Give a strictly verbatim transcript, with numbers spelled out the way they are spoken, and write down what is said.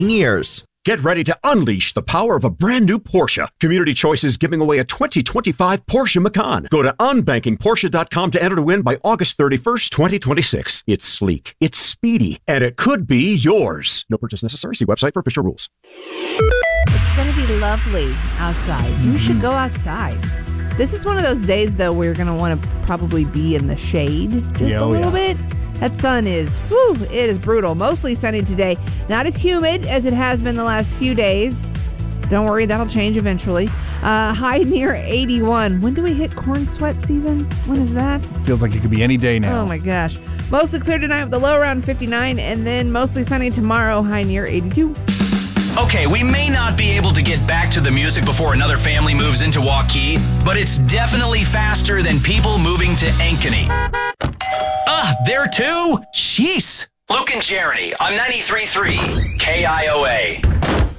years. Get ready to unleash the power of a brand new Porsche. Community Choice is giving away a twenty twenty-five Porsche Macan. Go to unbanking porsche dot com to enter to win by August thirty-first, twenty twenty-six. It's sleek, it's speedy, and it could be yours. No purchase necessary. See website for official rules. It's going to be lovely outside. You should go outside. This is one of those days, though, where you're going to want to probably be in the shade just Yeah, a oh, little yeah. bit. That sun is, whew, it is brutal. Mostly sunny today. Not as humid as it has been the last few days. Don't worry, that'll change eventually. Uh, high near eighty-one. When do we hit corn sweat season? When is that? Feels like it could be any day now. Oh, my gosh. Mostly clear tonight with a low around fifty-nine, and then mostly sunny tomorrow, high near eighty-two. Okay, we may not be able to get back to the music before another family moves into Waukee, but it's definitely faster than people moving to Ankeny. Ah, there too? Jeez. Luke and Jeremy on ninety-three point three K I O A.